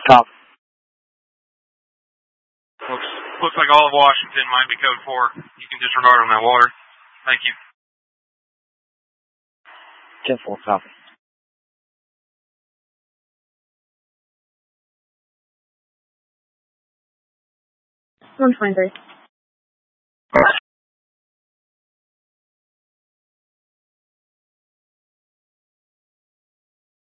Copy. Looks like all of Washington might be code 4. You can disregard on that water. Thank you. 10-4, copy. 123.